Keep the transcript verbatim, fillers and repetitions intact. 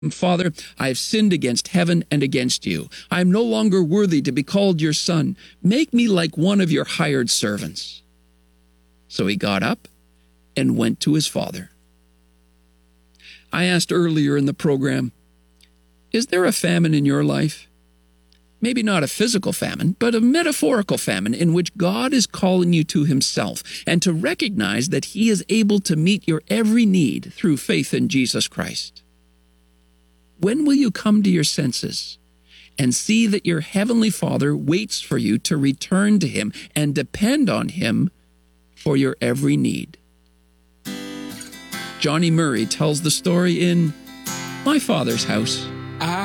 Father, I have sinned against heaven and against you. I am no longer worthy to be called your son. Make me like one of your hired servants." So he got up and went to his father. I asked earlier in the program, is there a famine in your life? Maybe not a physical famine, but a metaphorical famine in which God is calling you to himself and to recognize that he is able to meet your every need through faith in Jesus Christ. When will you come to your senses and see that your heavenly Father waits for you to return to him and depend on him for your every need? Johnny Murray tells the story in My Father's House.